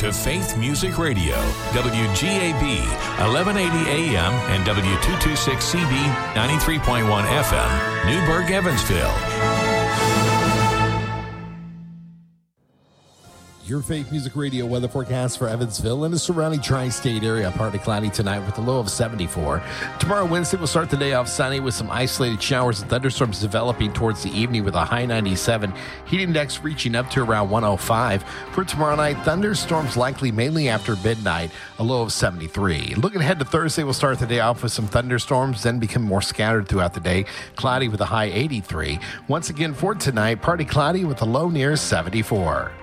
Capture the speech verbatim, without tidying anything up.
to Faith Music Radio, W G A B, eleven eighty A M and W two twenty-six C B, ninety-three point one F M, Newburgh, Evansville. Your Faith Music Radio weather forecast for Evansville and the surrounding tri-state area. Partly cloudy tonight with a low of seventy-four. Tomorrow, Wednesday, we'll start the day off sunny with some isolated showers and thunderstorms developing towards the evening with a high ninety-seven. Heat index reaching up to around one oh five. For tomorrow night, thunderstorms likely mainly after midnight, a low of seventy-three. Looking ahead to Thursday, we'll start the day off with some thunderstorms, then become more scattered throughout the day. Cloudy with a high eighty-three. Once again, for tonight, partly cloudy with a low near seventy-four.